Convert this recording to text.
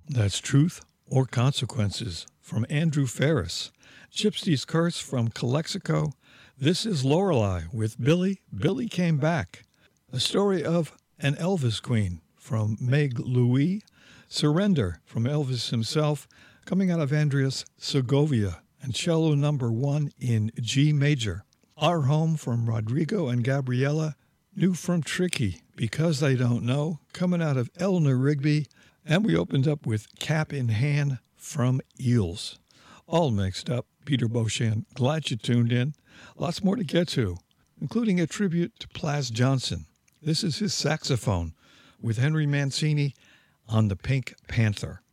That's Truth or Consequences from Andrew Ferris. Gypsy's Curse from Calexico. This is Lorelei with Billy. Billy Came Back. A story of an Elvis Queen from Meg Louis. Surrender from Elvis himself, coming out of Andreas Segovia, and Cello Number 1 in G major. Our Home from Rodrigo and Gabriela. New from Tricky, Because They Don't Know, coming out of Eleanor Rigby. And we opened up with Cap in Hand from Eels. All mixed up. Peter Beauchamp, glad you tuned in. Lots more to get to, including a tribute to Plas Johnson. This is his saxophone with Henry Mancini on the Pink Panther.